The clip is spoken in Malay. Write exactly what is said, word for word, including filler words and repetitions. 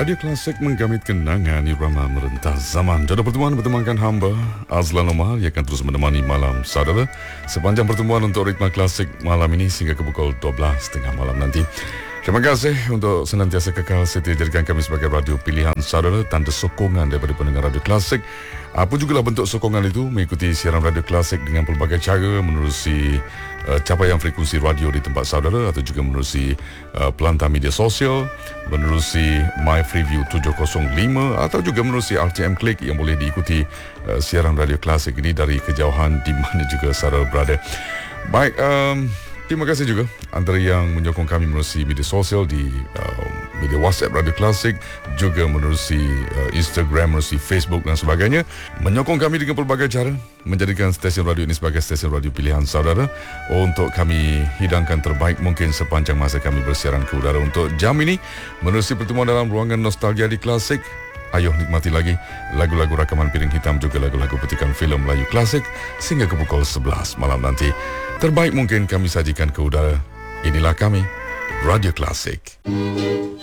Radio Klasik menggamit kenangan irama merentas zaman. Pada pertemuan bertemankan hamba Azlan Omar yang akan terus menemani malam saudara sepanjang pertemuan untuk ritma klasik malam ini sehingga ke pukul dua belas tiga puluh malam nanti. Terima kasih untuk senantiasa kekal setia jadikan kami sebagai radio pilihan saudara, tanda sokongan daripada pendengar radio klasik. Apa jugalah bentuk sokongan itu, mengikuti siaran radio klasik dengan pelbagai cara, menerusi uh, capaian frekuensi radio di tempat saudara atau juga menerusi uh, pelantar media sosial, menerusi My Freeview tujuh kosong lima atau juga menerusi R T M Click yang boleh diikuti uh, siaran radio klasik ini dari kejauhan di mana juga saudara berada. Baik, um, terima kasih juga antara yang menyokong kami menerusi media sosial di uh, media WhatsApp Radio Klasik, juga menerusi uh, Instagram, menerusi Facebook dan sebagainya. Menyokong kami dengan pelbagai cara, menjadikan stesen radio ini sebagai stesen radio pilihan saudara untuk kami hidangkan terbaik mungkin sepanjang masa kami bersiaran ke udara. Untuk jam ini, menerusi pertemuan dalam ruangan nostalgia di Klasik, ayo nikmati lagi lagu-lagu rakaman piring hitam, juga lagu-lagu petikan filem Melayu klasik sehingga ke pukul sebelas malam nanti. Terbaik mungkin kami sajikan ke udara. Inilah kami, Radio Klasik.